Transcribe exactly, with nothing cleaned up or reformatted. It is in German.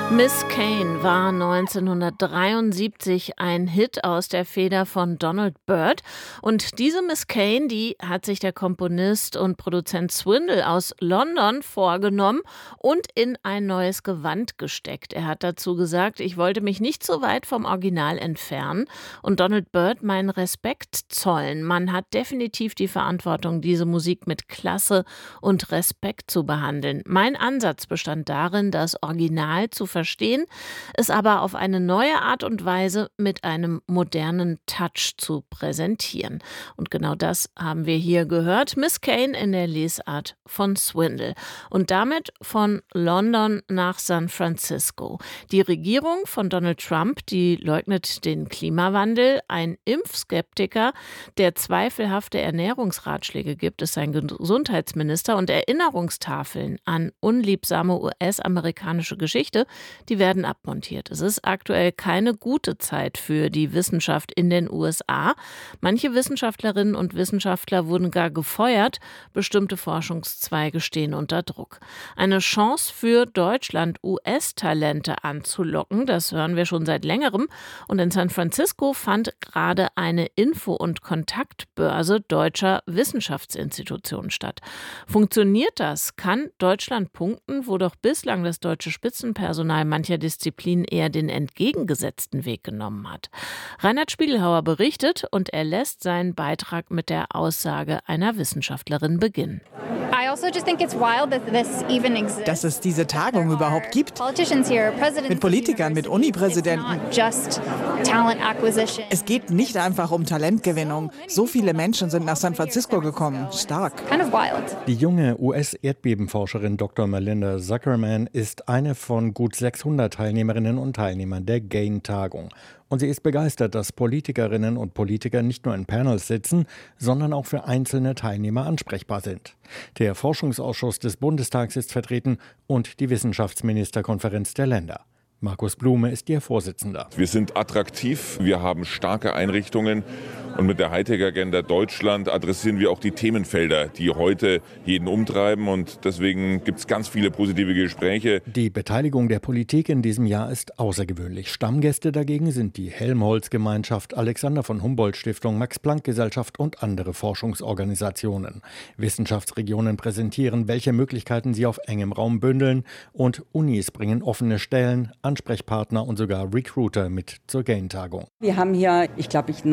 Miss Cain war neunzehnhundertdreiundsiebzig ein Hit aus der Feder von Donald Byrd. Und diese Miss Cain, die hat sich der Komponist und Produzent Swindle aus London vorgenommen und in ein neues Gewand gesteckt. Er hat dazu gesagt, ich wollte mich nicht so weit vom Original entfernen und Donald Byrd meinen Respekt zollen. Man hat definitiv die Verantwortung, diese Musik mit Klasse und Respekt zu behandeln. Mein Ansatz bestand darin, das Original zu verstehen, es aber auf eine neue Art und Weise mit einem modernen Touch zu präsentieren. Und genau das haben wir hier gehört. Miss Cain in der Lesart von Swindle. Und damit von London nach San Francisco. Die Regierung von Donald Trump, die leugnet den Klimawandel. Ein Impfskeptiker, der zweifelhafte Ernährungsratschläge gibt, ist sein Gesundheitsminister. Und Erinnerungstafeln an unliebsame U S-amerikanische Geschichte, die werden abmontiert. Es ist aktuell keine gute Zeit für die Wissenschaft in den U S A. Manche Wissenschaftlerinnen und Wissenschaftler wurden gar gefeuert. Bestimmte Forschungszweige stehen unter Druck. Eine Chance für Deutschland, U S-Talente anzulocken, das hören wir schon seit längerem. Und in San Francisco fand gerade eine Info- und Kontaktbörse deutscher Wissenschaftsinstitutionen statt. Funktioniert das? Kann Deutschland punkten, wo doch bislang das deutsche Spitzenpersonal mancher Disziplinen eher den entgegengesetzten Weg genommen hat? Reinhard Spiegelhauer berichtet und er lässt seinen Beitrag mit der Aussage einer Wissenschaftlerin beginnen. Dass es diese Tagung überhaupt gibt. Mit Politikern, mit Uni-Präsidenten. Es geht nicht einfach um Talentgewinnung. So viele Menschen sind nach San Francisco gekommen. Stark. Die junge U S-Erdbebenforscherin Doktor Melinda Zuckerman ist eine von gut sechshundert Teilnehmerinnen und Teilnehmern der GAIN-Tagung. Und sie ist begeistert, dass Politikerinnen und Politiker nicht nur in Panels sitzen, sondern auch für einzelne Teilnehmer ansprechbar sind. Der Forschungsausschuss des Bundestags ist vertreten und die Wissenschaftsministerkonferenz der Länder. Markus Blume ist ihr Vorsitzender. Wir sind attraktiv, wir haben starke Einrichtungen und mit der Hightech-Agenda Deutschland adressieren wir auch die Themenfelder, die heute jeden umtreiben und deswegen gibt es ganz viele positive Gespräche. Die Beteiligung der Politik in diesem Jahr ist außergewöhnlich. Stammgäste dagegen sind die Helmholtz-Gemeinschaft, Alexander von Humboldt-Stiftung, Max-Planck-Gesellschaft und andere Forschungsorganisationen. Wissenschaftsregionen präsentieren, welche Möglichkeiten sie auf engem Raum bündeln und Unis bringen offene Stellen, Ansprechpartner und sogar Recruiter mit zur GAIN-Tagung. Wir haben hier, ich glaube, ich